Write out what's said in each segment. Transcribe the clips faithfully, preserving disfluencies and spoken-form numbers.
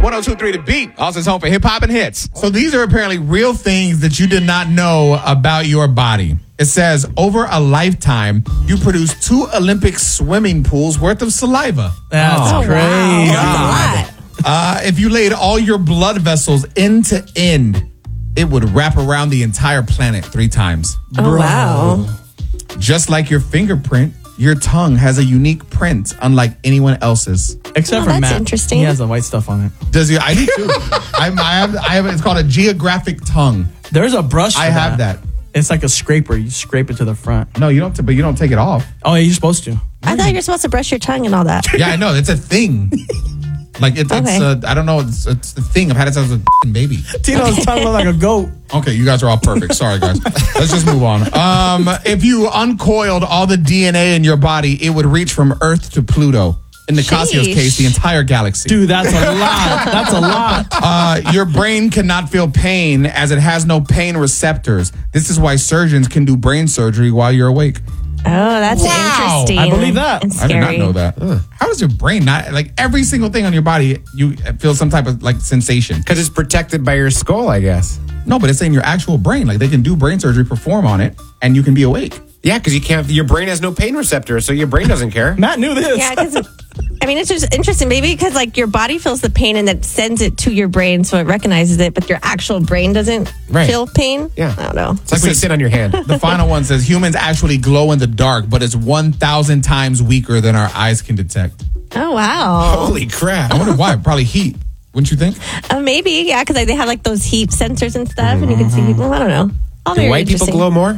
one oh two point three The Beat. Austin's home for hip-hop and hits. So these are apparently real things that you did not know about your body. It says, over a lifetime, you produce two Olympic swimming pools worth of saliva. That's Oh, crazy. wow. That's a lot. Uh, if you laid all your blood vessels end to end, it would wrap around the entire planet three times. Oh, wow. Just like your fingerprint, your tongue has a unique print, unlike anyone else's. Except Oh, for that's Matt. interesting. He has the white stuff on it. Does you? I do too. I, I have. I have. It's called a geographic tongue. There's a brush for I have that. It's like a scraper. You scrape it to the front. No, you don't. But you don't take it off. Oh, yeah, you're supposed to. I thought you were supposed to brush your tongue and all that. Yeah, I know. It's a thing. Like it's. Okay. it's uh, I don't know. It's, it's a thing. I've had it since I was a baby. Tino's tongue look like a goat. Okay, you guys are all perfect. Sorry, guys. Let's just move on. Um, if you uncoiled all the D N A in your body, it would reach from Earth to Pluto. In Nicasio's Sheesh. case, the entire galaxy. Dude, that's a lot. That's a lot. Uh, your brain cannot feel pain as it has no pain receptors. This is why surgeons can do brain surgery while you're awake. Oh, that's Wow. interesting. I believe that. And I did scary. not know that. Ugh. How does your brain not, like every single thing on your body, you feel some type of like sensation? Because it's protected by your skull, I guess. No, but it's in your actual brain. Like they can do brain surgery, perform on it, and you can be awake. Yeah, because you can't. Your brain has no pain receptors, so your brain doesn't care. Matt knew this. Yeah, because I mean, it's just interesting, maybe because like your body feels the pain and then sends it to your brain, so it recognizes it, but your actual brain doesn't Right. feel pain. Yeah. I don't know. It's like when you sit on your hand. The final one says humans actually glow in the dark, but it's one thousand times weaker than our eyes can detect. Oh wow. Holy crap! I wonder why. Probably heat. Wouldn't you think? Uh, maybe yeah, because like, they have like those heat sensors and stuff, and you can see people. I don't know. All Do very white people interesting. glow more?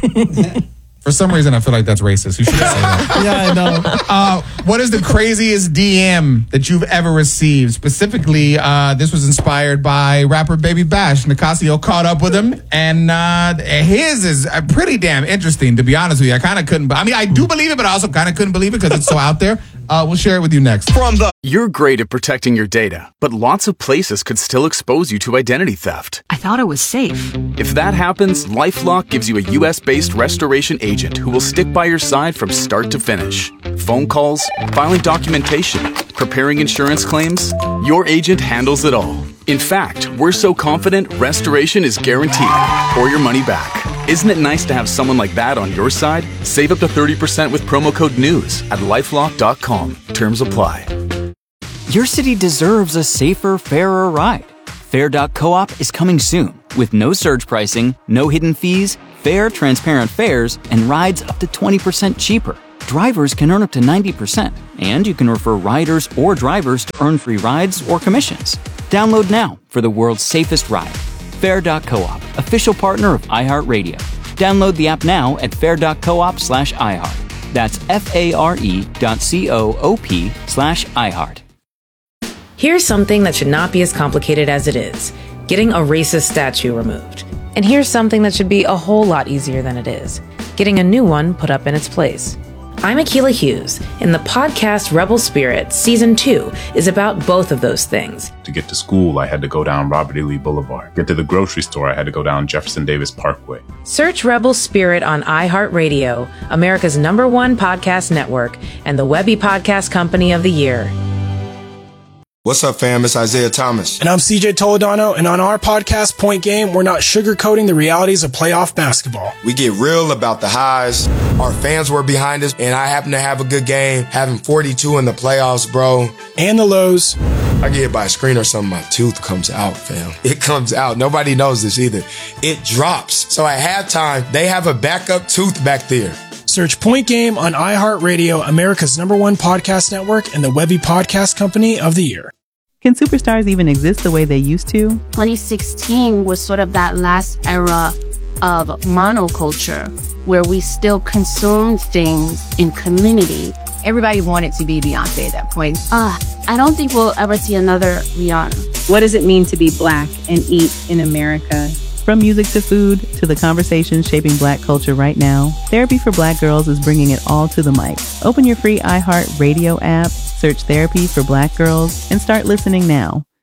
For some reason, I feel like that's racist. You should say that. Yeah, I know. Uh, what is the craziest D M that you've ever received? Specifically, uh, this was inspired by rapper Baby Bash. Nicasio caught up with him, and uh, his is uh, pretty damn interesting, to be honest with you. I kind of couldn't, I mean, I do believe it, but I also kind of couldn't believe it because it's so out there. Uh, we'll share it with you next. From the You're great at protecting your data, but lots of places could still expose you to identity theft. I thought it was safe. If that happens, LifeLock gives you a U S-based restoration agent who will stick by your side from start to finish. Phone calls, filing documentation, preparing insurance claims, your agent handles it all. In fact, we're so confident restoration is guaranteed or your money back. Isn't it nice to have someone like that on your side? Save up to thirty percent with promo code NEWS at lifelock dot com. Terms apply. Your city deserves a safer, fairer ride. Fair dot coop is coming soon with no surge pricing, no hidden fees, fair, transparent fares, and rides up to twenty percent cheaper. Drivers can earn up to ninety percent, and you can refer riders or drivers to earn free rides or commissions. Download now for the world's safest ride. Fair dot coop, official partner of iHeartRadio. Download the app now at fair dot coop slash iHeart. That's F-A-R-E dot C-O-O-P slash iHeart. Here's something that should not be as complicated as it is. Getting a racist statue removed. And here's something that should be a whole lot easier than it is. Getting a new one put up in its place. I'm Akilah Hughes, and the podcast Rebel Spirit Season two is about both of those things. To get to school, I had to go down Robert E. Lee Boulevard. Get to the grocery store, I had to go down Jefferson Davis Parkway. Search Rebel Spirit on iHeartRadio, America's number one podcast network, and the Webby Podcast Company of the Year. What's up, fam? It's Isaiah Thomas. And I'm C J Toledano, and on our podcast, Point Game, we're not sugarcoating the realities of playoff basketball. We get real about the highs. Our fans were behind us, and I happen to have a good game, having forty-two in the playoffs, bro. And the lows. I get hit by a screen or something, my tooth comes out, fam. It comes out. Nobody knows this either. It drops. So at halftime, they have a backup tooth back there. Search Point Game on iHeartRadio, America's number one podcast network, and the Webby Podcast Company of the Year. Can superstars even exist the way they used to? twenty sixteen was sort of that last era of monoculture where we still consumed things in community. Everybody wanted to be Beyonce at that point. Uh, I don't think we'll ever see another Rihanna. What does it mean to be Black and eat in America? From music to food to the conversations shaping Black culture right now, Therapy for Black Girls is bringing it all to the mic. Open your free iHeart Radio app, search Therapy for Black Girls, and start listening now.